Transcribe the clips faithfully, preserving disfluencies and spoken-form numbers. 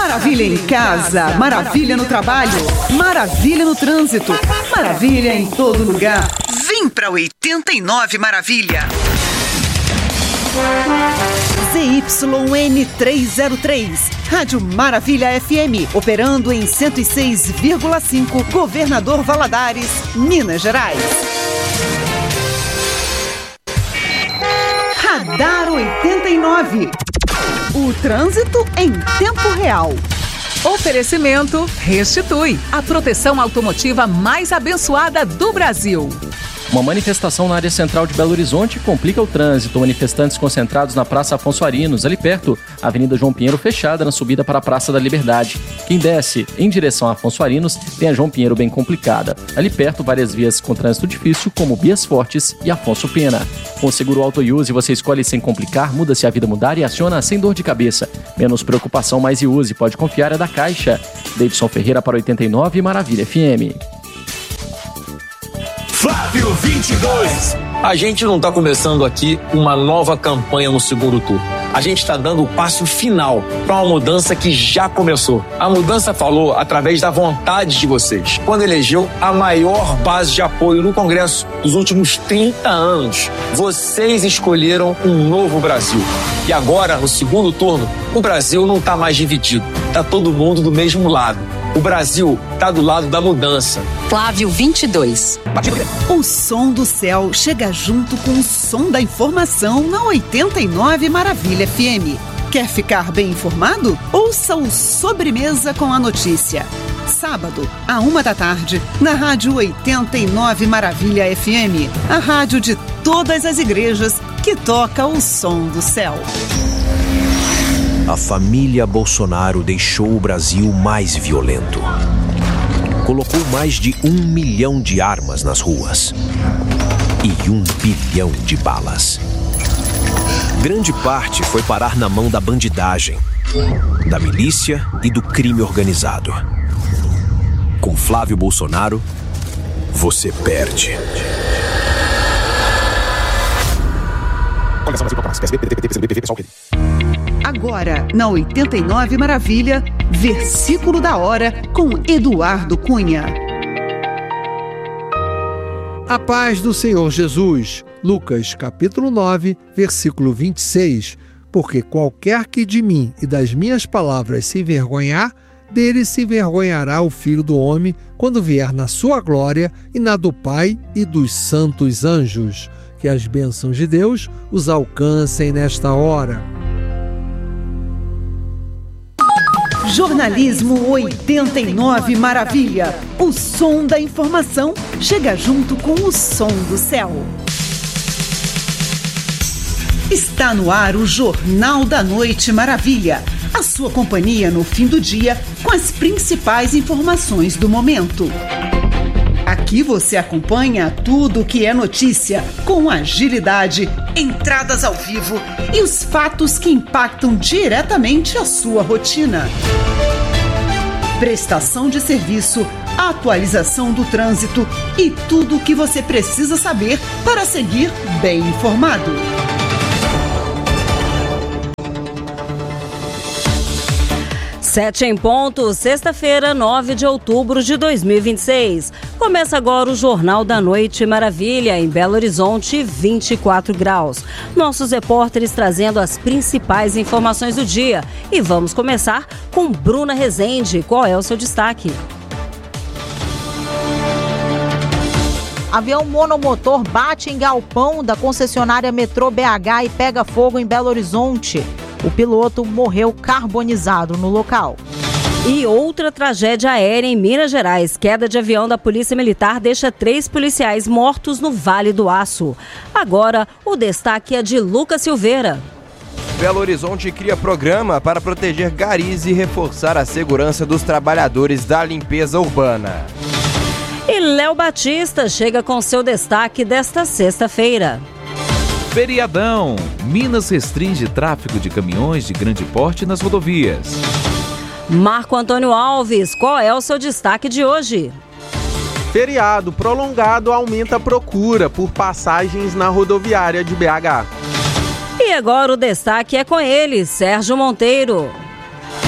Maravilha em casa, maravilha no trabalho, maravilha no trânsito, maravilha em todo lugar. Vem pra oitenta e nove Maravilha. Z Y N trezentos e três, Rádio Maravilha F M, operando em cento e seis vírgula cinco, Governador Valadares, Minas Gerais. Radar oitenta e nove. O trânsito em tempo real. Oferecimento Restitui, a proteção automotiva mais abençoada do Brasil. Uma manifestação na área central de Belo Horizonte complica o trânsito. Manifestantes concentrados na Praça Afonso Arinos, ali perto, a Avenida João Pinheiro fechada na subida para a Praça da Liberdade. Quem desce em direção a Afonso Arinos tem a João Pinheiro bem complicada. Ali perto, várias vias com trânsito difícil, como Bias Fortes e Afonso Pena. Com o seguro Auto Use, você escolhe sem complicar, muda se a vida mudar e aciona sem dor de cabeça. Menos preocupação, mais Use. Pode confiar, é da Caixa. Deidson Ferreira para oitenta e nove Maravilha F M. Flávio vinte e dois. A gente não está começando aqui uma nova campanha no segundo turno. A gente está dando o passo final para uma mudança que já começou. A mudança falou através da vontade de vocês, quando elegeu a maior base de apoio no Congresso dos últimos trinta anos. Vocês escolheram um novo Brasil. E agora, no segundo turno, o Brasil não está mais dividido. Está todo mundo do mesmo lado. O Brasil está do lado da mudança. Flávio vinte e dois. O som do céu chega junto com o som da informação na oitenta e nove Maravilha F M. Quer ficar bem informado? Ouça o Sobremesa com a Notícia. Sábado, à uma da tarde, na Rádio oitenta e nove Maravilha F M. A rádio de todas as igrejas que toca o som do céu. A família Bolsonaro deixou o Brasil mais violento. Colocou mais de um milhão de armas nas ruas e um bilhão de balas. Grande parte foi parar na mão da bandidagem, da milícia e do crime organizado. Com Flávio Bolsonaro, você perde. Agora, na oitenta e nove Maravilha, Versículo da Hora, com Eduardo Cunha. A paz do Senhor Jesus. Lucas, capítulo nove, versículo vinte e seis. Porque qualquer que de mim e das minhas palavras se envergonhar, dele se envergonhará o Filho do Homem, quando vier na sua glória e na do Pai e dos santos anjos. Que as bênçãos de Deus os alcancem nesta hora. Jornalismo oitenta e nove Maravilha. O som da informação chega junto com o som do céu. Está no ar o Jornal da Noite Maravilha. A sua companhia no fim do dia com as principais informações do momento. Aqui você acompanha tudo o que é notícia, com agilidade, entradas ao vivo e os fatos que impactam diretamente a sua rotina. Prestação de serviço, atualização do trânsito e tudo o que você precisa saber para seguir bem informado. Sete em ponto, sexta-feira, nove de outubro de dois mil e vinte e seis. Começa agora o Jornal da Noite Maravilha, em Belo Horizonte, vinte e quatro graus. Nossos repórteres trazendo as principais informações do dia. E vamos começar com Bruna Rezende. Qual é o seu destaque? Avião monomotor bate em galpão da concessionária Metrô B H e pega fogo em Belo Horizonte. O piloto morreu carbonizado no local. E outra tragédia aérea em Minas Gerais. Queda de avião da Polícia Militar deixa três policiais mortos no Vale do Aço. Agora, o destaque é de Lucas Silveira. Belo Horizonte cria programa para proteger garis e reforçar a segurança dos trabalhadores da limpeza urbana. E Léo Batista chega com seu destaque desta sexta-feira. Feriadão. Minas restringe tráfego de caminhões de grande porte nas rodovias. Marco Antônio Alves, qual é o seu destaque de hoje? Feriado prolongado aumenta a procura por passagens na rodoviária de B H. E agora o destaque é com ele, Sérgio Monteiro.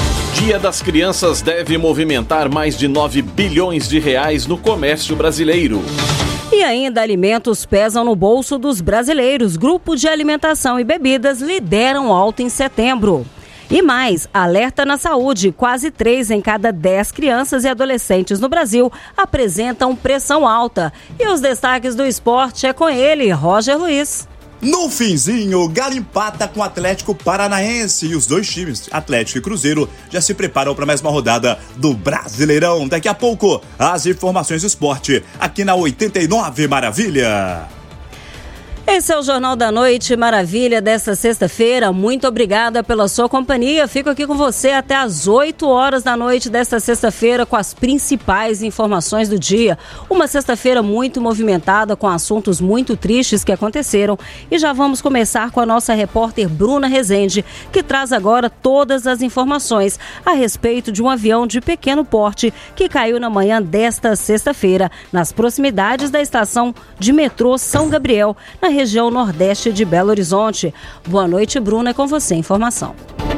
Dia das Crianças deve movimentar mais de nove bilhões de reais no comércio brasileiro. E ainda alimentos pesam no bolso dos brasileiros. Grupo de alimentação e bebidas lideram alta em setembro. E mais, alerta na saúde. Quase três em cada dez crianças e adolescentes no Brasil apresentam pressão alta. E os destaques do esporte é com ele, Roger Luiz. No finzinho, Galo empata com o Atlético Paranaense e os dois times, Atlético e Cruzeiro, já se preparam para mais uma rodada do Brasileirão. Daqui a pouco, as informações do esporte aqui na oitenta e nove Maravilha. Esse é o Jornal da Noite Maravilha desta sexta-feira. Muito obrigada pela sua companhia. Fico aqui com você até às oito horas da noite desta sexta-feira com as principais informações do dia. Uma sexta-feira muito movimentada com assuntos muito tristes que aconteceram. E já vamos começar com a nossa repórter Bruna Rezende, que traz agora todas as informações a respeito de um avião de pequeno porte que caiu na manhã desta sexta-feira nas proximidades da estação de metrô São Gabriel, na região nordeste de Belo Horizonte. Boa noite, Bruna, é com você a informação.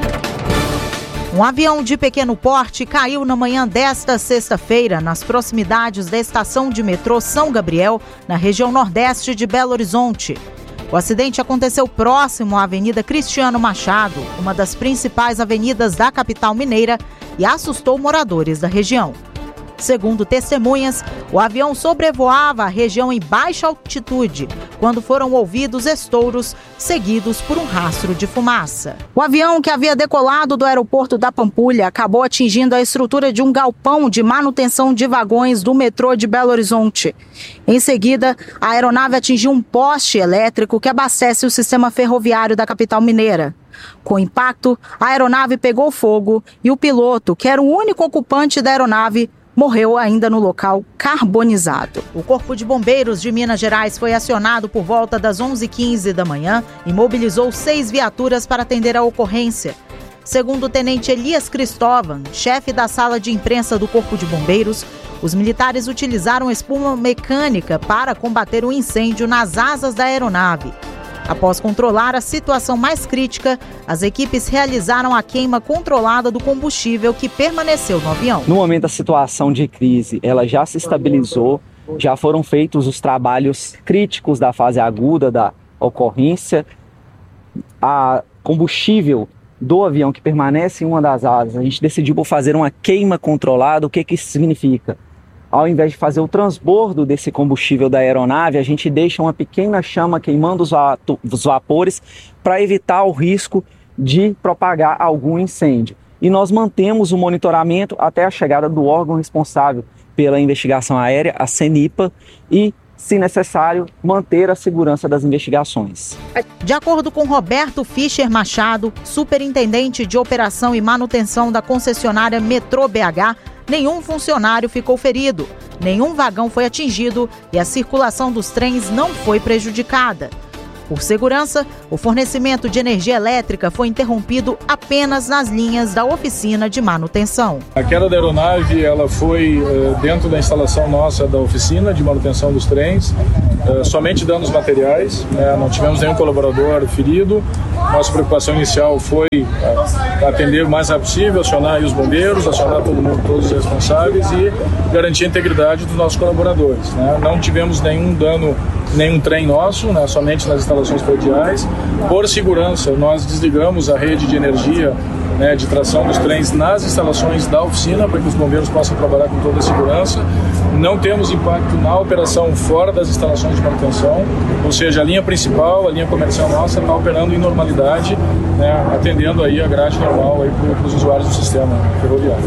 Um avião de pequeno porte caiu na manhã desta sexta-feira nas proximidades da estação de metrô São Gabriel, na região nordeste de Belo Horizonte. O acidente aconteceu próximo à Avenida Cristiano Machado, uma das principais avenidas da capital mineira, e assustou moradores da região. Segundo testemunhas, o avião sobrevoava a região em baixa altitude, quando foram ouvidos estouros, seguidos por um rastro de fumaça. O avião, que havia decolado do aeroporto da Pampulha, acabou atingindo a estrutura de um galpão de manutenção de vagões do metrô de Belo Horizonte. Em seguida, a aeronave atingiu um poste elétrico que abastece o sistema ferroviário da capital mineira. Com o impacto, a aeronave pegou fogo e o piloto, que era o único ocupante da aeronave, morreu ainda no local carbonizado. O Corpo de Bombeiros de Minas Gerais foi acionado por volta das onze e quinze da manhã e mobilizou seis viaturas para atender a ocorrência. Segundo o tenente Elias Cristóvão, chefe da sala de imprensa do Corpo de Bombeiros, os militares utilizaram espuma mecânica para combater o incêndio nas asas da aeronave. Após controlar a situação mais crítica, as equipes realizaram a queima controlada do combustível que permaneceu no avião. No momento, a situação de crise ela já se estabilizou, já foram feitos os trabalhos críticos da fase aguda da ocorrência. A combustível do avião que permanece em uma das asas, a gente decidiu por fazer uma queima controlada. O que, que isso significa? Ao invés de fazer o transbordo desse combustível da aeronave, a gente deixa uma pequena chama queimando os vapores para evitar o risco de propagar algum incêndio. E nós mantemos o monitoramento até a chegada do órgão responsável pela investigação aérea, a CENIPA, e, se necessário, manter a segurança das investigações. De acordo com Roberto Fischer Machado, superintendente de operação e manutenção da concessionária Metrô B H, nenhum funcionário ficou ferido, nenhum vagão foi atingido e a circulação dos trens não foi prejudicada. Por segurança, o fornecimento de energia elétrica foi interrompido apenas nas linhas da oficina de manutenção. A queda da aeronave ela foi uh, dentro da instalação nossa da oficina de manutenção dos trens, uh, somente danos materiais, né? Não tivemos nenhum colaborador ferido. Nossa preocupação inicial foi uh, atender o mais rápido possível, acionar aí os bombeiros, acionar todo mundo, todos os responsáveis e garantir a integridade dos nossos colaboradores, né? Não tivemos nenhum dano, nenhum trem nosso, né? Somente nas instalações prediais. Por segurança, nós desligamos a rede de energia, né, de tração dos trens nas instalações da oficina para que os bombeiros possam trabalhar com toda a segurança. Não temos impacto na operação fora das instalações de manutenção, ou seja, a linha principal, a linha comercial nossa está operando em normalidade, né, atendendo aí a grade normal aí para os usuários do sistema ferroviário.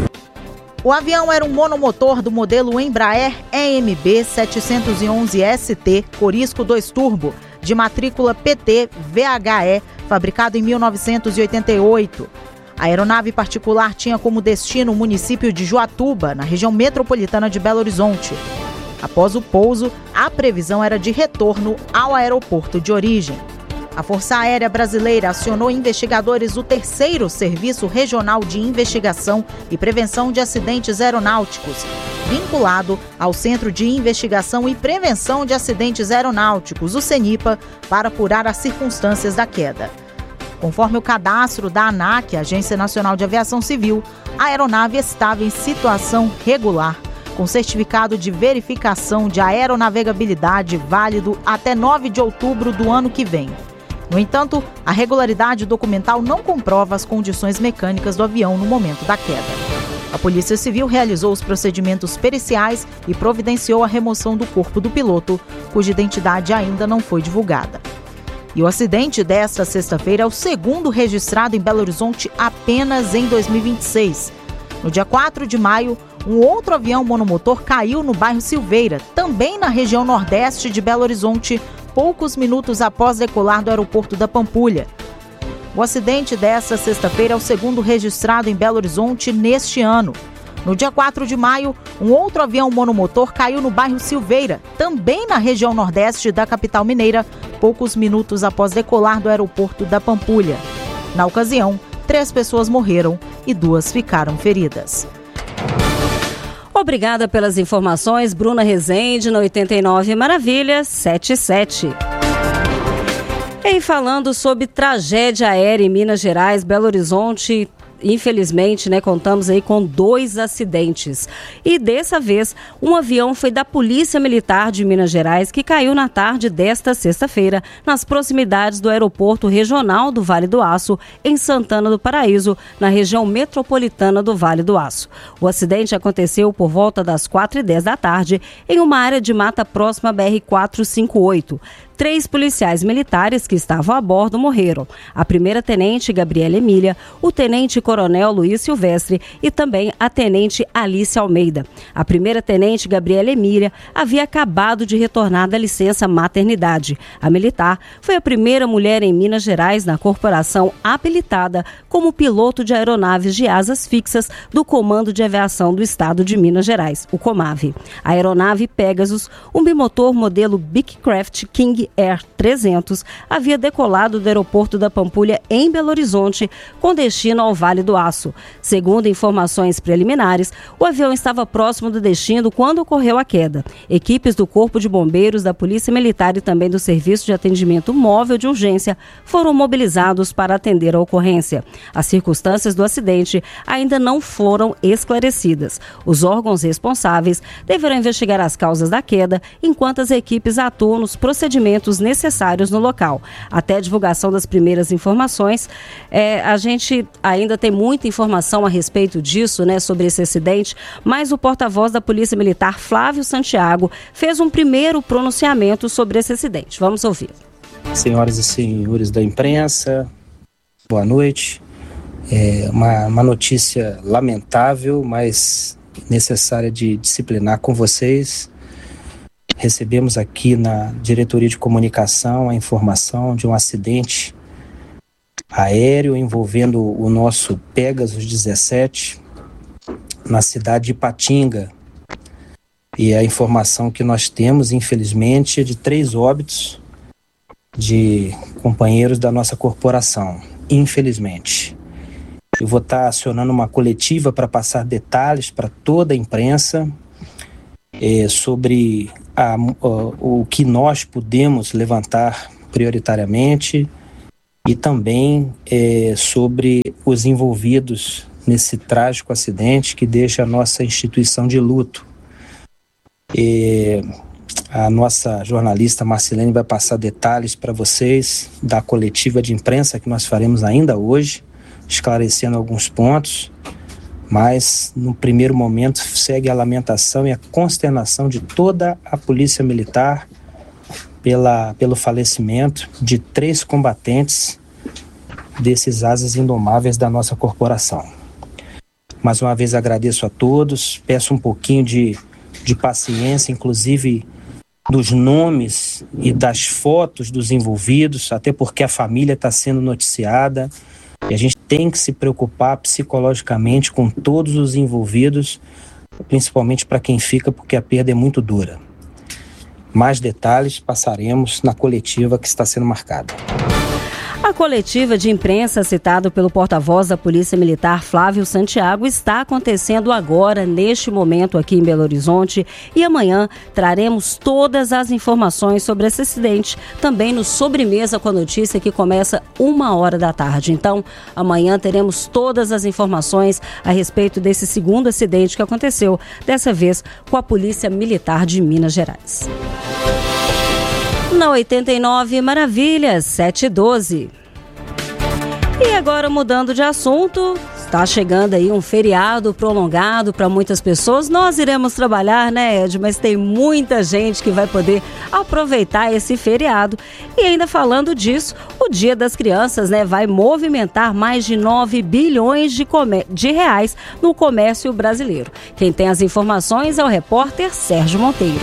O avião era um monomotor do modelo Embraer E M B setecentos e onze S T Corisco dois Turbo, de matrícula P T V H E, fabricado em mil novecentos e oitenta e oito. A aeronave particular tinha como destino o município de Joatuba, na região metropolitana de Belo Horizonte. Após o pouso, a previsão era de retorno ao aeroporto de origem. A Força Aérea Brasileira acionou investigadores do terceiro Serviço Regional de Investigação e Prevenção de Acidentes Aeronáuticos, vinculado ao Centro de Investigação e Prevenção de Acidentes Aeronáuticos, o CENIPA, para apurar as circunstâncias da queda. Conforme o cadastro da ANAC, Agência Nacional de Aviação Civil, a aeronave estava em situação regular, com certificado de verificação de aeronavegabilidade válido até nove de outubro do ano que vem. No entanto, a regularidade documental não comprova as condições mecânicas do avião no momento da queda. A Polícia Civil realizou os procedimentos periciais e providenciou a remoção do corpo do piloto, cuja identidade ainda não foi divulgada. E o acidente desta sexta-feira é o segundo registrado em Belo Horizonte apenas em dois mil e vinte e seis. No dia quatro de maio, um outro avião monomotor caiu no bairro Silveira, também na região nordeste de Belo Horizonte, poucos minutos após decolar do aeroporto da Pampulha. O acidente desta sexta-feira é o segundo registrado em Belo Horizonte neste ano. No dia quatro de maio, um outro avião monomotor caiu no bairro Silveira, também na região nordeste da capital mineira, poucos minutos após decolar do aeroporto da Pampulha. Na ocasião, três pessoas morreram e duas ficaram feridas. Obrigada pelas informações, Bruna Rezende, na oitenta e nove Maravilha, setenta e sete. E falando sobre tragédia aérea em Minas Gerais, Belo Horizonte, infelizmente, né, contamos aí com dois acidentes. E dessa vez, um avião foi da Polícia Militar de Minas Gerais que caiu na tarde desta sexta-feira nas proximidades do Aeroporto Regional do Vale do Aço, em Santana do Paraíso, na região metropolitana do Vale do Aço. O acidente aconteceu por volta das quatro e dez da tarde em uma área de mata próxima à B R quatrocentos e cinquenta e oito. Três policiais militares que estavam a bordo morreram. A primeira-tenente Gabriela Emília, o tenente-coronel Luiz Silvestre e também a tenente Alice Almeida. A primeira-tenente Gabriela Emília havia acabado de retornar da licença maternidade. A militar foi a primeira mulher em Minas Gerais na corporação habilitada como piloto de aeronaves de asas fixas do Comando de Aviação do Estado de Minas Gerais, o COMAV. A aeronave Pegasus, um bimotor modelo Beechcraft King Air trezentos, havia decolado do aeroporto da Pampulha em Belo Horizonte com destino ao Vale do Aço. Segundo informações preliminares, o avião estava próximo do destino quando ocorreu a queda. Equipes do Corpo de Bombeiros, da Polícia Militar e também do Serviço de Atendimento Móvel de Urgência foram mobilizados para atender a ocorrência. As circunstâncias do acidente ainda não foram esclarecidas. Os órgãos responsáveis deverão investigar as causas da queda enquanto as equipes atuam nos procedimentos necessários no local. Até a divulgação das primeiras informações, é, a gente ainda tem muita informação a respeito disso, né, sobre esse acidente, mas o porta-voz da Polícia Militar, Flávio Santiago, fez um primeiro pronunciamento sobre esse acidente. Vamos ouvir. Senhoras e senhores da imprensa, boa noite. É uma, uma notícia lamentável, mas necessária de disciplinar com vocês. Recebemos aqui na Diretoria de Comunicação a informação de um acidente aéreo envolvendo o nosso Pegasus dezessete na cidade de Ipatinga. E a informação que nós temos, infelizmente, é de três óbitos de companheiros da nossa corporação, infelizmente. Eu vou estar acionando uma coletiva para passar detalhes para toda a imprensa é, sobre a, o, o que nós podemos levantar prioritariamente e também é, sobre os envolvidos nesse trágico acidente que deixa a nossa instituição de luto. É, a nossa jornalista Marcilene vai passar detalhes para vocês da coletiva de imprensa que nós faremos ainda hoje, esclarecendo alguns pontos, mas no primeiro momento segue a lamentação e a consternação de toda a Polícia Militar pela, pelo falecimento de três combatentes desses asas indomáveis da nossa corporação. Mais uma vez agradeço a todos, peço um pouquinho de, de paciência, inclusive dos nomes e das fotos dos envolvidos, até porque a família está sendo noticiada. E a gente tem que se preocupar psicologicamente com todos os envolvidos, principalmente para quem fica, porque a perda é muito dura. Mais detalhes passaremos na coletiva que está sendo marcada. A coletiva de imprensa citada pelo porta-voz da Polícia Militar, Flávio Santiago, está acontecendo agora, neste momento aqui em Belo Horizonte, e amanhã traremos todas as informações sobre esse acidente, também no Sobremesa com a Notícia, que começa uma hora da tarde. Então, amanhã teremos todas as informações a respeito desse segundo acidente que aconteceu, dessa vez com a Polícia Militar de Minas Gerais. Na oitenta e nove Maravilhas, sete e doze. E agora, mudando de assunto, está chegando aí um feriado prolongado para muitas pessoas. Nós iremos trabalhar, né, Ed? Mas tem muita gente que vai poder aproveitar esse feriado. E ainda falando disso, o Dia das Crianças, né, vai movimentar mais de nove bilhões de, comé- de reais no comércio brasileiro. Quem tem as informações é o repórter Sérgio Monteiro.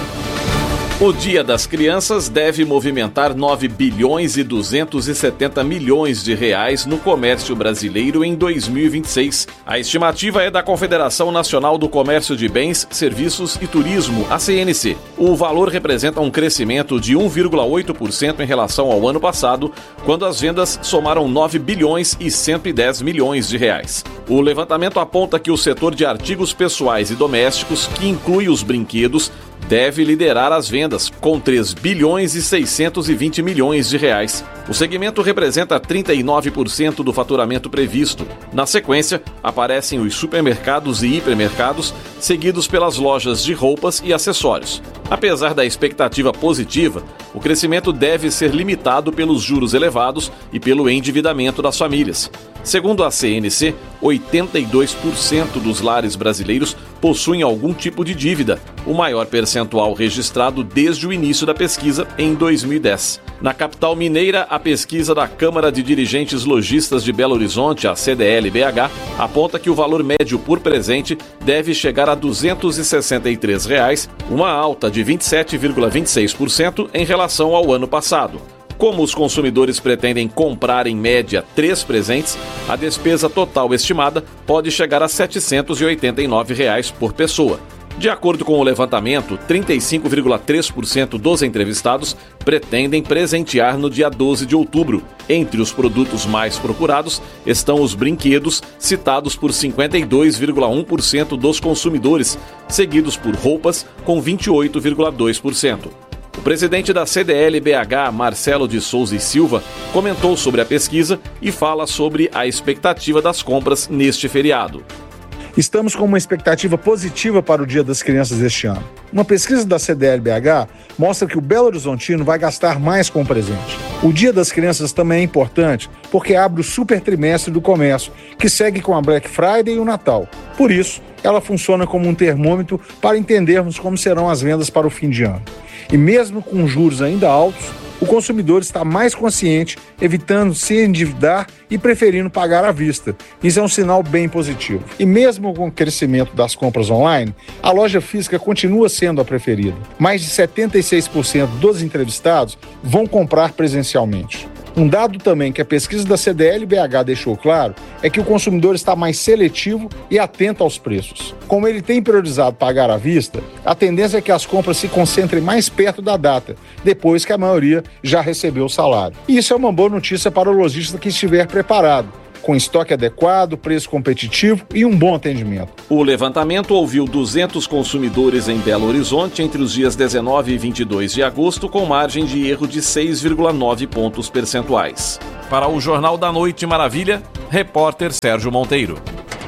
O Dia das Crianças deve movimentar nove bilhões e duzentos e setenta milhões de reais no comércio brasileiro em dois mil e vinte e seis. A estimativa é da Confederação Nacional do Comércio de Bens, Serviços e Turismo, a C N C. O valor representa um crescimento de um vírgula oito por cento em relação ao ano passado, quando as vendas somaram nove bilhões e cento e dez milhões de reais. O levantamento aponta que o setor de artigos pessoais e domésticos, que inclui os brinquedos, deve liderar as vendas, com três bilhões e seiscentos e vinte milhões de reais. O segmento representa trinta e nove por cento do faturamento previsto. Na sequência, aparecem os supermercados e hipermercados, seguidos pelas lojas de roupas e acessórios. Apesar da expectativa positiva, o crescimento deve ser limitado pelos juros elevados e pelo endividamento das famílias. Segundo a C N C, oitenta e dois por cento dos lares brasileiros possuem algum tipo de dívida, o maior percentual registrado desde o início da pesquisa em dois mil e dez. Na capital mineira, a pesquisa da Câmara de Dirigentes Lojistas de Belo Horizonte, a C D L B H, aponta que o valor médio por presente deve chegar a duzentos e sessenta e três reais, uma alta de vinte e sete vírgula vinte e seis por cento em relação ao ano passado. Como os consumidores pretendem comprar em média três presentes, a despesa total estimada pode chegar a setecentos e oitenta e nove reais por pessoa. De acordo com o levantamento, trinta e cinco vírgula três por cento dos entrevistados pretendem presentear no dia doze de outubro. Entre os produtos mais procurados estão os brinquedos, citados por cinquenta e dois vírgula um por cento dos consumidores, seguidos por roupas, com vinte e oito vírgula dois por cento. O presidente da C D L B H, Marcelo de Souza e Silva, comentou sobre a pesquisa e fala sobre a expectativa das compras neste feriado. Estamos com uma expectativa positiva para o Dia das Crianças este ano. Uma pesquisa da C D L B H mostra que o Belo Horizontino vai gastar mais com o presente. O Dia das Crianças também é importante porque abre o super trimestre do comércio, que segue com a Black Friday e o Natal. Por isso, ela funciona como um termômetro para entendermos como serão as vendas para o fim de ano. E mesmo com juros ainda altos, o consumidor está mais consciente, evitando se endividar e preferindo pagar à vista. Isso é um sinal bem positivo. E mesmo com o crescimento das compras online, a loja física continua sendo a preferida. Mais de setenta e seis por cento dos entrevistados vão comprar presencialmente. Um dado também que a pesquisa da C D L B H deixou claro é que o consumidor está mais seletivo e atento aos preços. Como ele tem priorizado pagar à vista, a tendência é que as compras se concentrem mais perto da data, depois que a maioria já recebeu o salário. E isso é uma boa notícia para o lojista que estiver preparado, com estoque adequado, preço competitivo e um bom atendimento. O levantamento ouviu duzentos consumidores em Belo Horizonte entre os dias dezenove e vinte e dois de agosto, com margem de erro de seis vírgula nove pontos percentuais. Para o Jornal da Noite Maravilha, repórter Sérgio Monteiro.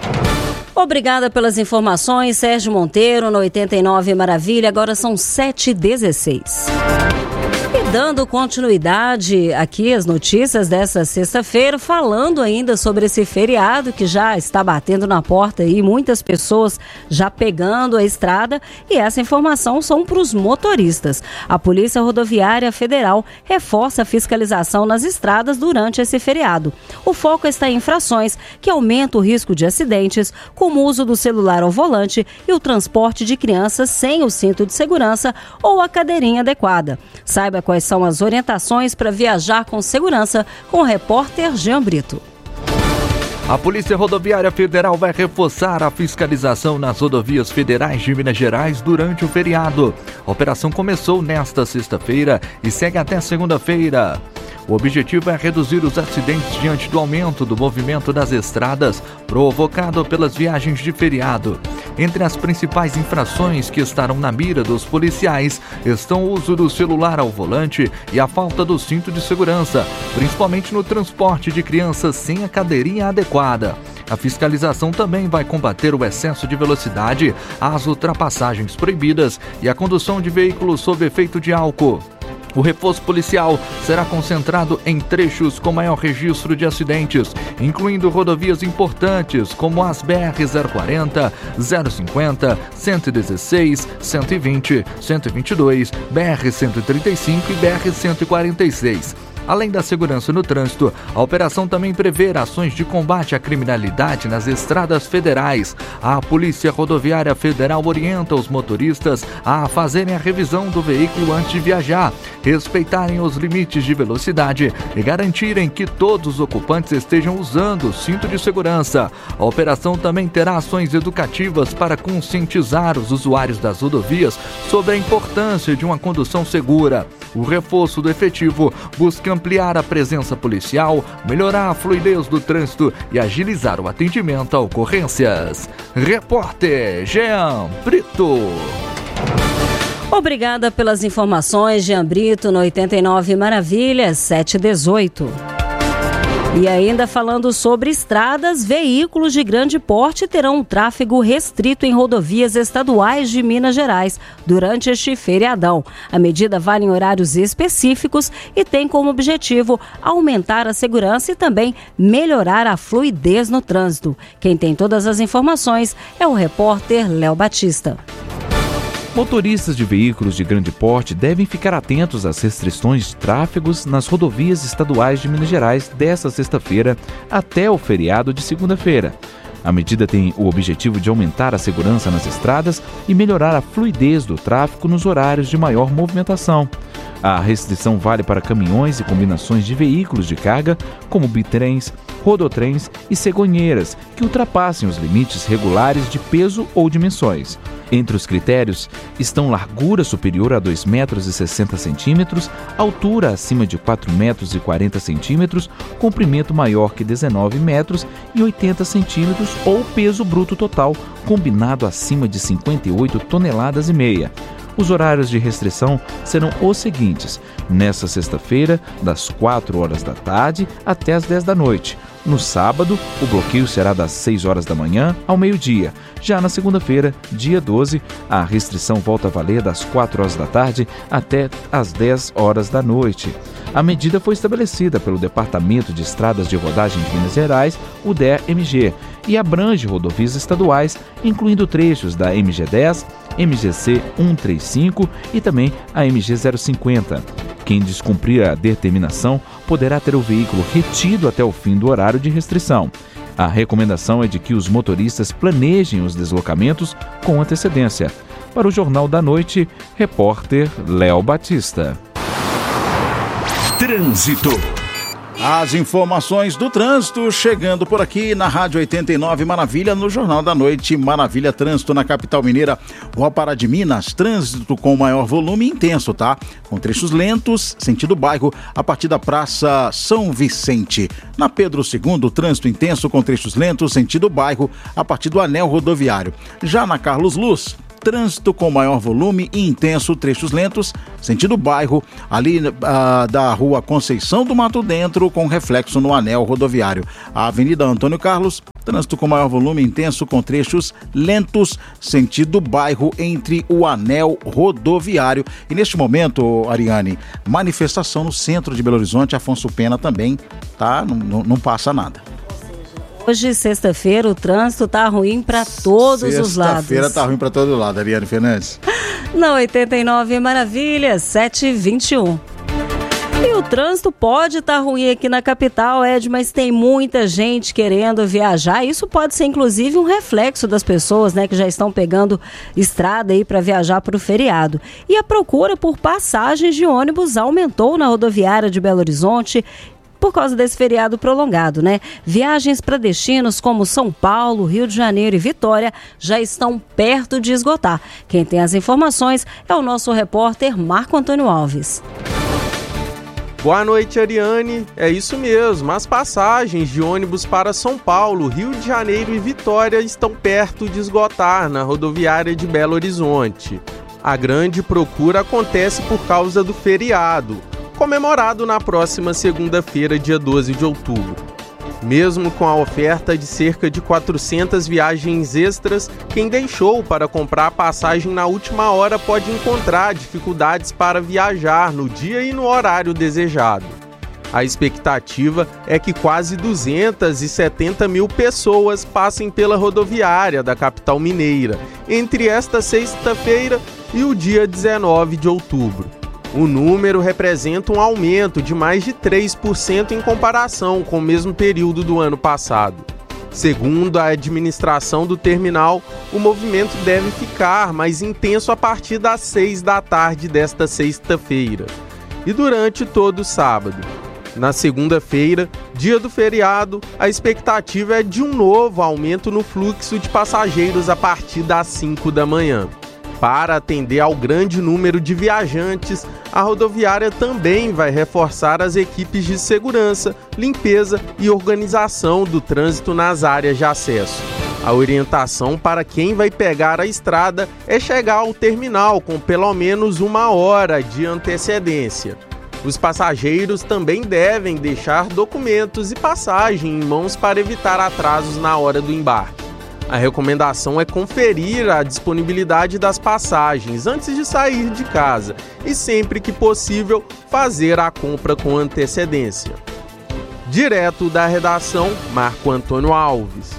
Obrigada pelas informações, Sérgio Monteiro, no oitenta e nove Maravilha. Agora são sete e dezesseis. E dando continuidade aqui às notícias dessa sexta-feira, falando ainda sobre esse feriado que já está batendo na porta e muitas pessoas já pegando a estrada, e essa informação são para os motoristas. A Polícia Rodoviária Federal reforça a fiscalização nas estradas durante esse feriado. O foco está em infrações que aumentam o risco de acidentes, como o uso do celular ao volante e o transporte de crianças sem o cinto de segurança ou a cadeirinha adequada. Saiba quais são as orientações para viajar com segurança com o repórter Jean Brito. A Polícia Rodoviária Federal vai reforçar a fiscalização nas rodovias federais de Minas Gerais durante o feriado. A operação começou nesta sexta-feira e segue até segunda-feira. O objetivo é reduzir os acidentes diante do aumento do movimento das estradas provocado pelas viagens de feriado. Entre as principais infrações que estarão na mira dos policiais estão o uso do celular ao volante e a falta do cinto de segurança, principalmente no transporte de crianças sem a cadeirinha adequada. A fiscalização também vai combater o excesso de velocidade, as ultrapassagens proibidas e a condução de veículos sob efeito de álcool. O reforço policial será concentrado em trechos com maior registro de acidentes, incluindo rodovias importantes como as B R zero quarenta, zero cinquenta, cento e dezesseis, cento e vinte, cento e vinte e dois, B R cento e trinta e cinco e B R cento e quarenta e seis. Além da segurança no trânsito, a operação também prevê ações de combate à criminalidade nas estradas federais. A Polícia Rodoviária Federal orienta os motoristas a fazerem a revisão do veículo antes de viajar, respeitarem os limites de velocidade e garantirem que todos os ocupantes estejam usando o cinto de segurança. A operação também terá ações educativas para conscientizar os usuários das rodovias sobre a importância de uma condução segura. O reforço do efetivo busca ampliar a presença policial, melhorar a fluidez do trânsito e agilizar o atendimento a ocorrências. Repórter Jean Brito. Obrigada pelas informações, Jean Brito, no oitenta e nove Maravilhas, sete e dezoito. E ainda falando sobre estradas, veículos de grande porte terão um tráfego restrito em rodovias estaduais de Minas Gerais durante este feriadão. A medida vale em horários específicos e tem como objetivo aumentar a segurança e também melhorar a fluidez no trânsito. Quem tem todas as informações é o repórter Léo Batista. Motoristas de veículos de grande porte devem ficar atentos às restrições de tráfegos nas rodovias estaduais de Minas Gerais desta sexta-feira até o feriado de segunda-feira. A medida tem o objetivo de aumentar a segurança nas estradas e melhorar a fluidez do tráfego nos horários de maior movimentação. A restrição vale para caminhões e combinações de veículos de carga, como bitrens, rodotrens e cegonheiras, que ultrapassem os limites regulares de peso ou dimensões. Entre os critérios estão largura superior a dois metros e sessenta centímetros, altura acima de quatro metros e quarenta centímetros, comprimento maior que dezenove metros e oitenta centímetros ou peso bruto total combinado acima de cinquenta e oito toneladas e meia. Os horários de restrição serão os seguintes: nesta sexta-feira, das quatro horas da tarde até as dez da noite. No sábado, o bloqueio será das seis horas da manhã ao meio-dia. Já na segunda-feira, dia doze, a restrição volta a valer das quatro horas da tarde até as dez horas da noite. A medida foi estabelecida pelo Departamento de Estradas de Rodagem de Minas Gerais, o D E R M G, e abrange rodovias estaduais, incluindo trechos da M G dez, M G C cento e trinta e cinco e também a M G zero cinquenta. Quem descumprir a determinação poderá ter o veículo retido até o fim do horário de restrição. A recomendação é de que os motoristas planejem os deslocamentos com antecedência. Para o Jornal da Noite, repórter Léo Batista. Trânsito. As informações do trânsito chegando por aqui na Rádio oitenta e nove Maravilha, no Jornal da Noite. Maravilha Trânsito na capital mineira, Rua Pará de Minas. Trânsito com maior volume intenso, tá? Com trechos lentos, sentido bairro, a partir da Praça São Vicente. Na Pedro segundo, trânsito intenso com trechos lentos, sentido bairro, a partir do anel rodoviário. Já na Carlos Luz, trânsito com maior volume e intenso, trechos lentos, sentido bairro, ali uh, da Rua Conceição do Mato Dentro, com reflexo no anel rodoviário. A Avenida Antônio Carlos, trânsito com maior volume intenso, com trechos lentos, sentido bairro, entre o anel rodoviário. E neste momento, Ariane, manifestação no centro de Belo Horizonte, Afonso Pena também, tá? Não, não, não passa nada. Hoje, sexta-feira, o trânsito tá ruim para todos os lados. Sexta-feira tá ruim para todo lado, Ariane Fernandes. Na oitenta e nove Maravilhas, sete e vinte e um. E o trânsito pode estar tá ruim aqui na capital, Ed, mas tem muita gente querendo viajar. Isso pode ser, inclusive, um reflexo das pessoas, né, que já estão pegando estrada aí para viajar para o feriado. E a procura por passagens de ônibus aumentou na rodoviária de Belo Horizonte por causa desse feriado prolongado, né? Viagens para destinos como São Paulo, Rio de Janeiro e Vitória já estão perto de esgotar. Quem tem as informações é o nosso repórter Marco Antônio Alves. Boa noite, Ariane. É isso mesmo, as passagens de ônibus para São Paulo, Rio de Janeiro e Vitória estão perto de esgotar na rodoviária de Belo Horizonte. A grande procura acontece por causa do feriado, comemorado na próxima segunda-feira, dia doze de outubro. Mesmo com a oferta de cerca de quatrocentas viagens extras, quem deixou para comprar passagem na última hora pode encontrar dificuldades para viajar no dia e no horário desejado. A expectativa é que quase duzentas e setenta mil pessoas passem pela rodoviária da capital mineira entre esta sexta-feira e o dia dezenove de outubro. O número representa um aumento de mais de três por cento em comparação com o mesmo período do ano passado. Segundo a administração do terminal, o movimento deve ficar mais intenso a partir das seis da tarde desta sexta-feira e durante todo o sábado. Na segunda-feira, dia do feriado, a expectativa é de um novo aumento no fluxo de passageiros a partir das cinco da manhã. Para atender ao grande número de viajantes, a rodoviária também vai reforçar as equipes de segurança, limpeza e organização do trânsito nas áreas de acesso. A orientação para quem vai pegar a estrada é chegar ao terminal com pelo menos uma hora de antecedência. Os passageiros também devem deixar documentos e passagem em mãos para evitar atrasos na hora do embarque. A recomendação é conferir a disponibilidade das passagens antes de sair de casa e, sempre que possível, fazer a compra com antecedência. Direto da redação, Marco Antônio Alves.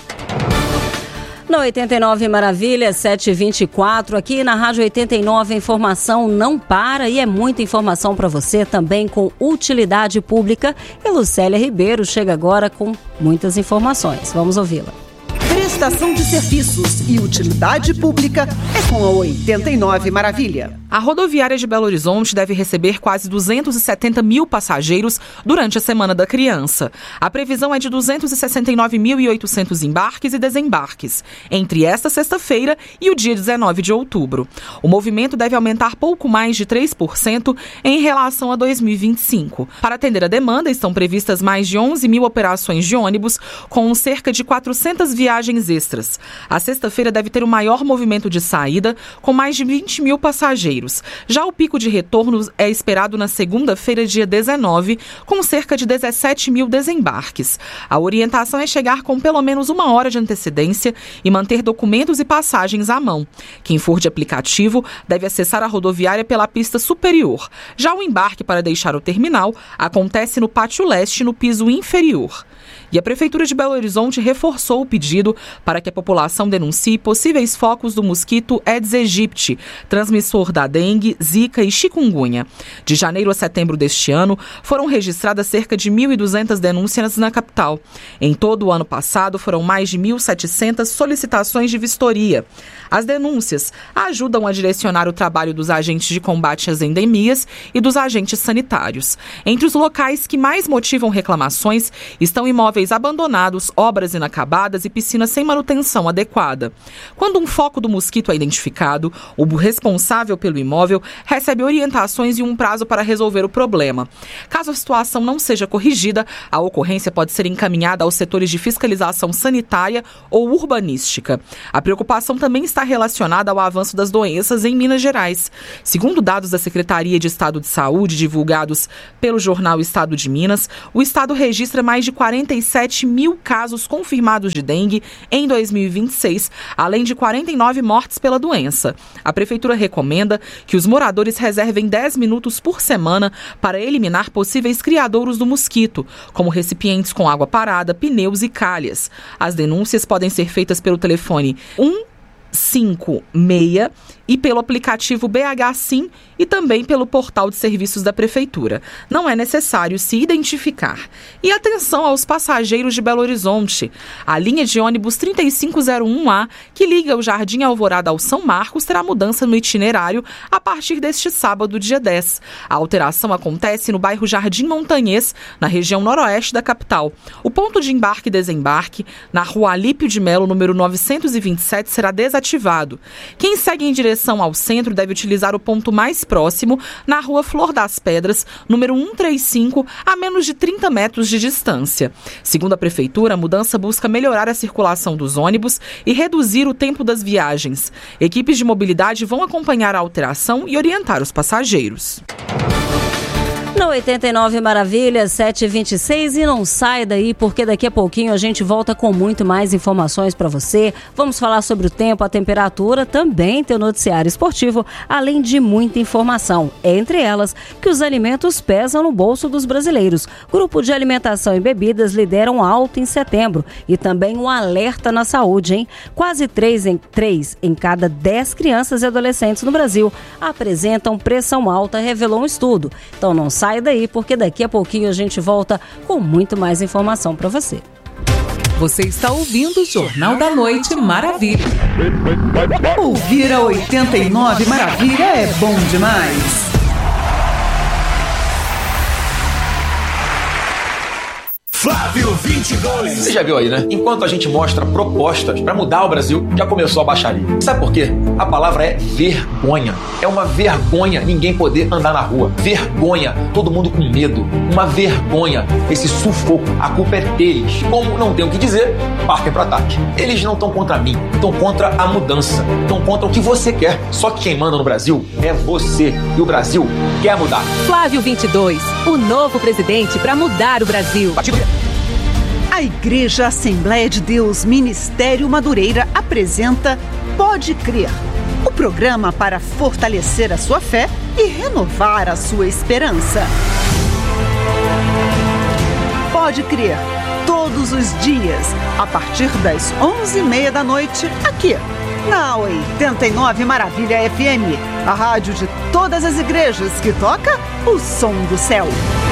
Na oitenta e nove Maravilha, sete e vinte e quatro, aqui na Rádio oitenta e nove, a informação não para e é muita informação para você também com utilidade pública. E Lucélia Ribeiro chega agora com muitas informações. Vamos ouvi-la. Prestação de serviços e utilidade pública é com a oitenta e nove Maravilha. A rodoviária de Belo Horizonte deve receber quase duzentos e setenta mil passageiros durante a Semana da Criança. A previsão é de duzentos e sessenta e nove mil e oitocentos embarques e desembarques, entre esta sexta-feira e o dia dezenove de outubro. O movimento deve aumentar pouco mais de três por cento em relação a dois mil e vinte e cinco. Para atender a demanda, estão previstas mais de onze mil operações de ônibus, com cerca de quatrocentas viagens extras. A sexta-feira deve ter o maior movimento de saída, com mais de vinte mil passageiros. Já o pico de retorno é esperado na segunda-feira, dia dezenove, com cerca de dezessete mil desembarques. A orientação é chegar com pelo menos uma hora de antecedência e manter documentos e passagens à mão. Quem for de aplicativo deve acessar a rodoviária pela pista superior. Já o embarque para deixar o terminal acontece no pátio leste, no piso inferior. E a Prefeitura de Belo Horizonte reforçou o pedido para que a população denuncie possíveis focos do mosquito Aedes aegypti, transmissor da dengue, zika e chikungunya. De janeiro a setembro deste ano, foram registradas cerca de mil e duzentas denúncias na capital. Em todo o ano passado, foram mais de mil e setecentas solicitações de vistoria. As denúncias ajudam a direcionar o trabalho dos agentes de combate às endemias e dos agentes sanitários. Entre os locais que mais motivam reclamações estão imóveis abandonados, obras inacabadas e piscinas sem manutenção adequada. Quando um foco do mosquito é identificado, o responsável pelo imóvel recebe orientações e um prazo para resolver o problema. Caso a situação não seja corrigida, a ocorrência pode ser encaminhada aos setores de fiscalização sanitária ou urbanística. A preocupação também está relacionada ao avanço das doenças em Minas Gerais. Segundo dados da Secretaria de Estado de Saúde, divulgados pelo jornal Estado de Minas, o estado registra mais de quarenta e sete mil casos confirmados de dengue em dois mil e vinte e seis, além de quarenta e nove mortes pela doença. A Prefeitura recomenda que os moradores reservem dez minutos por semana para eliminar possíveis criadouros do mosquito, como recipientes com água parada, pneus e calhas. As denúncias podem ser feitas pelo telefone um cinco seis e pelo aplicativo B H Sim e também pelo portal de serviços da Prefeitura. Não é necessário se identificar. E atenção aos passageiros de Belo Horizonte. A linha de ônibus trinta e cinco zero um A, que liga o Jardim Alvorada ao São Marcos, terá mudança no itinerário a partir deste sábado, dia dez. A alteração acontece no bairro Jardim Montanhês, na região noroeste da capital. O ponto de embarque e desembarque, na rua Alípio de Melo, número novecentos e vinte e sete, será desativado desativado. Quem segue em direção ao centro deve utilizar o ponto mais próximo, na rua Flor das Pedras, número cento e trinta e cinco, a menos de trinta metros de distância. Segundo a Prefeitura, a mudança busca melhorar a circulação dos ônibus e reduzir o tempo das viagens. Equipes de mobilidade vão acompanhar a alteração e orientar os passageiros. No oitenta e nove Maravilhas, sete e vinte e seis, e não sai daí porque daqui a pouquinho a gente volta com muito mais informações para você. Vamos falar sobre o tempo, a temperatura, também tem o noticiário esportivo, além de muita informação. Entre elas, que os alimentos pesam no bolso dos brasileiros. Grupo de Alimentação e Bebidas lideram alta em setembro e também um alerta na saúde, hein? Quase três em, três em cada dez crianças e adolescentes no Brasil apresentam pressão alta, revelou um estudo. Então não sai Sai daí, porque daqui a pouquinho a gente volta com muito mais informação para você. Você está ouvindo o Jornal da Noite Maravilha. Ouvir a oitenta e nove Maravilha é bom demais. Flávio vinte e dois. Você já viu aí, né? Enquanto a gente mostra propostas para mudar o Brasil, já começou a baixaria. Sabe por quê? A palavra é vergonha. É uma vergonha ninguém poder andar na rua. Vergonha. Todo mundo com medo. Uma vergonha. Esse sufoco. A culpa é deles. Como não tem o que dizer, partem para ataque. Eles não estão contra mim. Estão contra a mudança. Estão contra o que você quer. Só que quem manda no Brasil é você. E o Brasil quer mudar. Flávio vinte e dois. O novo presidente para mudar o Brasil. A Igreja Assembleia de Deus Ministério Madureira apresenta Pode Crer, o programa para fortalecer a sua fé e renovar a sua esperança. Pode Crer, todos os dias, a partir das onze e meia da noite, aqui, na oitenta e nove Maravilha F M, a rádio de todas as igrejas que toca o som do céu.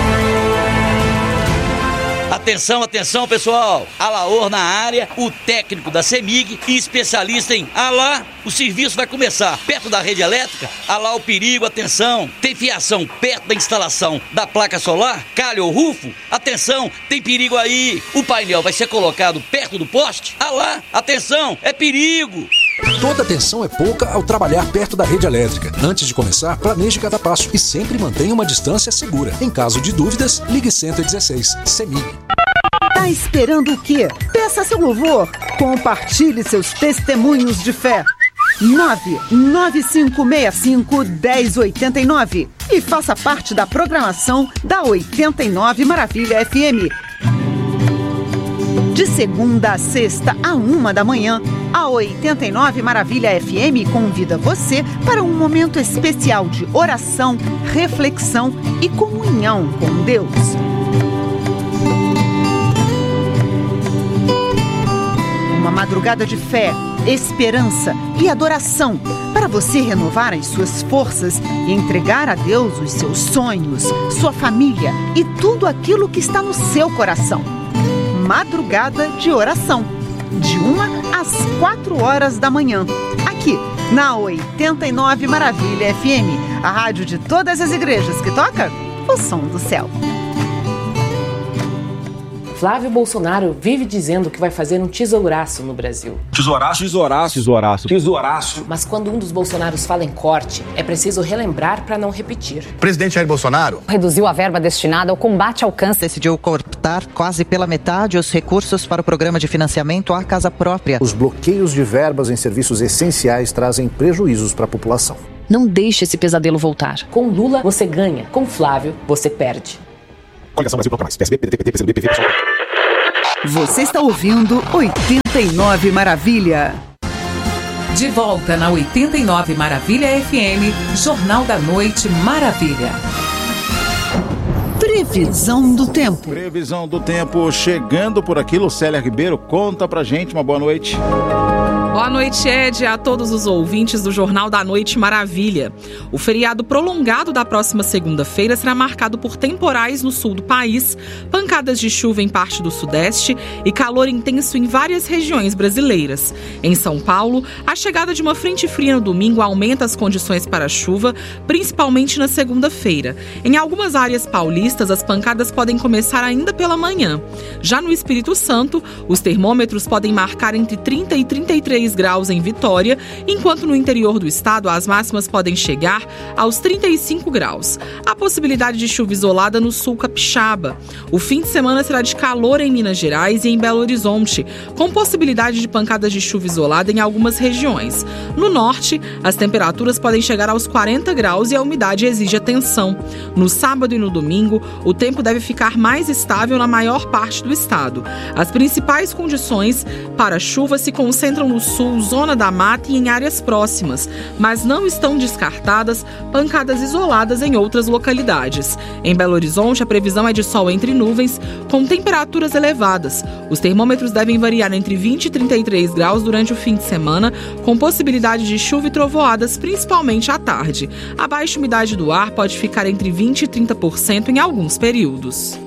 Atenção, atenção, pessoal. Alaor na área, o técnico da CEMIG e especialista em Alá. O serviço vai começar perto da rede elétrica. Alá o perigo, atenção. Tem fiação perto da instalação da placa solar, calha ou rufo? Atenção, tem perigo aí. O painel vai ser colocado perto do poste? Alá, atenção, é perigo. Toda atenção é pouca ao trabalhar perto da rede elétrica. Antes de começar, planeje cada passo e sempre mantenha uma distância segura. Em caso de dúvidas, ligue cento e dezesseis. CEMIG. Tá esperando o quê? Peça seu louvor. Compartilhe seus testemunhos de fé. nove nove cinco seis cinco um zero oito nove e faça parte da programação da oitenta e nove Maravilha F M. De segunda a sexta, a uma da manhã, a oitenta e nove Maravilha F M convida você para um momento especial de oração, reflexão e comunhão com Deus. Uma madrugada de fé, esperança e adoração para você renovar as suas forças e entregar a Deus os seus sonhos, sua família e tudo aquilo que está no seu coração. Madrugada de oração, de uma às quatro horas da manhã, aqui na oitenta e nove Maravilha F M, a rádio de todas as igrejas que toca o som do céu. Flávio Bolsonaro vive dizendo que vai fazer um tesouraço no Brasil. Tesouraço? Tesouraço. Tesouraço. Tesouraço. Mas quando um dos Bolsonaros fala em corte, é preciso relembrar para não repetir. O presidente Jair Bolsonaro reduziu a verba destinada ao combate ao câncer. Decidiu cortar quase pela metade os recursos para o programa de financiamento à casa própria. Os bloqueios de verbas em serviços essenciais trazem prejuízos para a população. Não deixe esse pesadelo voltar. Com Lula, você ganha. Com Flávio, você perde. Coligação Brasil Contra Mais. P S B, P D T, P T, P C B, P V, P S B. Você está ouvindo oitenta e nove Maravilha. De volta na oitenta e nove Maravilha F M, Jornal da Noite Maravilha. Previsão do tempo. Previsão do tempo chegando por aqui. Lucélia Ribeiro, conta pra gente. Uma boa noite. Boa noite, Ed, a todos os ouvintes do Jornal da Noite Maravilha. O feriado prolongado da próxima segunda-feira será marcado por temporais no sul do país, pancadas de chuva em parte do sudeste e calor intenso em várias regiões brasileiras. Em São Paulo, a chegada de uma frente fria no domingo aumenta as condições para chuva, principalmente na segunda-feira. Em algumas áreas paulistas, as pancadas podem começar ainda pela manhã. Já no Espírito Santo, os termômetros podem marcar entre trinta e trinta e três graus em Vitória, enquanto no interior do estado as máximas podem chegar aos trinta e cinco graus. Há possibilidade de chuva isolada no sul capixaba. O fim de semana será de calor em Minas Gerais e em Belo Horizonte, com possibilidade de pancadas de chuva isolada em algumas regiões. No norte, as temperaturas podem chegar aos quarenta graus e a umidade exige atenção. No sábado e no domingo, o tempo deve ficar mais estável na maior parte do estado. As principais condições para chuva se concentram no sul, zona da mata e em áreas próximas, mas não estão descartadas pancadas isoladas em outras localidades. Em Belo Horizonte, a previsão é de sol entre nuvens, com temperaturas elevadas. Os termômetros devem variar entre vinte e trinta e três graus durante o fim de semana, com possibilidade de chuva e trovoadas, principalmente à tarde. A baixa umidade do ar pode ficar entre vinte e trinta por cento em alguns períodos.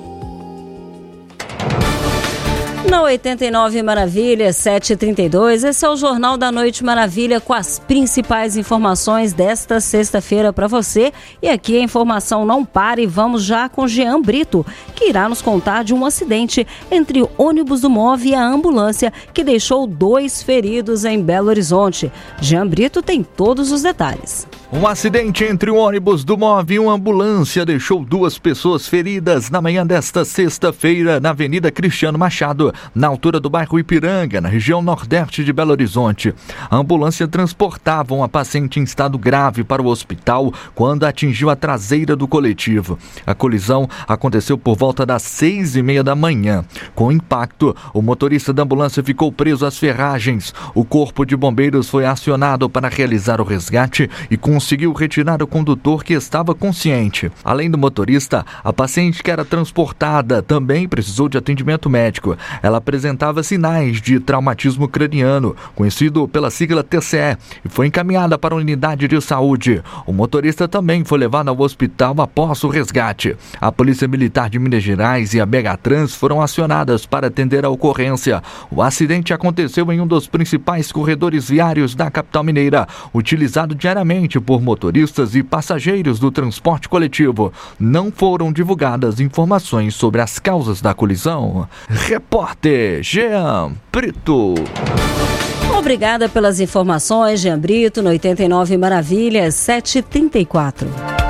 Na oitenta e nove Maravilha, sete e trinta e dois, esse é o Jornal da Noite Maravilha com as principais informações desta sexta-feira para você. E aqui a informação não para e vamos já com Jean Brito, que irá nos contar de um acidente entre o ônibus do Move e a ambulância que deixou dois feridos em Belo Horizonte. Jean Brito tem todos os detalhes. Um acidente entre um ônibus do Move e uma ambulância deixou duas pessoas feridas na manhã desta sexta-feira na Avenida Cristiano Machado, na altura do bairro Ipiranga, na região nordeste de Belo Horizonte. A ambulância transportava uma paciente em estado grave para o hospital quando atingiu a traseira do coletivo. A colisão aconteceu por volta das seis e meia da manhã. Com o impacto, o motorista da ambulância ficou preso às ferragens. O corpo de bombeiros foi acionado para realizar o resgate e com conseguiu retirar o condutor que estava consciente. Além do motorista, a paciente que era transportada também precisou de atendimento médico. Ela apresentava sinais de traumatismo craniano, conhecido pela sigla T C E, e foi encaminhada para a unidade de saúde. O motorista também foi levado ao hospital após o resgate. A Polícia Militar de Minas Gerais e a Megatrans foram acionadas para atender a ocorrência. O acidente aconteceu em um dos principais corredores viários da capital mineira, utilizado diariamente por motoristas e passageiros do transporte coletivo. Não foram divulgadas informações sobre as causas da colisão. Repórter Jean Brito. Obrigada pelas informações, Jean Brito, no oitenta e nove Maravilhas, sete e trinta e quatro.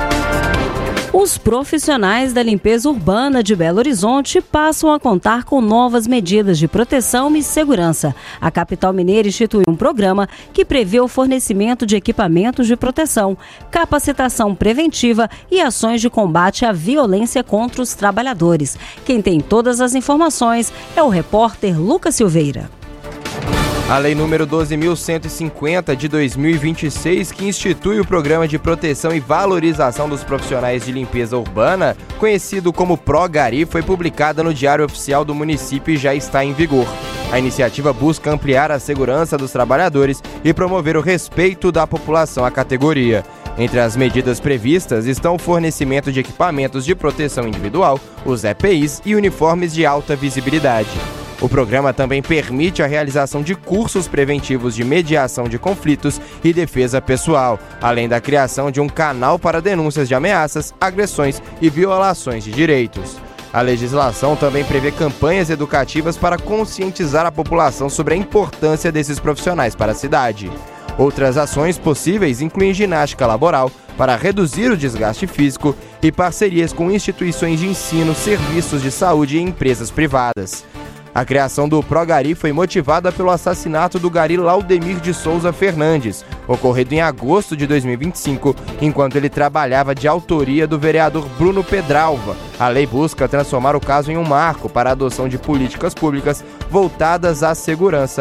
Os profissionais da limpeza urbana de Belo Horizonte passam a contar com novas medidas de proteção e segurança. A capital mineira instituiu um programa que prevê o fornecimento de equipamentos de proteção, capacitação preventiva e ações de combate à violência contra os trabalhadores. Quem tem todas as informações é o repórter Lucas Silveira. A Lei número doze mil cento e cinquenta de dois mil e vinte e seis, que institui o Programa de Proteção e Valorização dos Profissionais de Limpeza Urbana, conhecido como PROGARI, foi publicada no Diário Oficial do município e já está em vigor. A iniciativa busca ampliar a segurança dos trabalhadores e promover o respeito da população à categoria. Entre as medidas previstas estão o fornecimento de equipamentos de proteção individual, os E P Is e uniformes de alta visibilidade. O programa também permite a realização de cursos preventivos de mediação de conflitos e defesa pessoal, além da criação de um canal para denúncias de ameaças, agressões e violações de direitos. A legislação também prevê campanhas educativas para conscientizar a população sobre a importância desses profissionais para a cidade. Outras ações possíveis incluem ginástica laboral para reduzir o desgaste físico e parcerias com instituições de ensino, serviços de saúde e empresas privadas. A criação do PROGARI foi motivada pelo assassinato do gari Laudemir de Souza Fernandes, ocorrido em agosto de dois mil e vinte e cinco, enquanto ele trabalhava de autoria do vereador Bruno Pedralva. A lei busca transformar o caso em um marco para a adoção de políticas públicas voltadas à segurança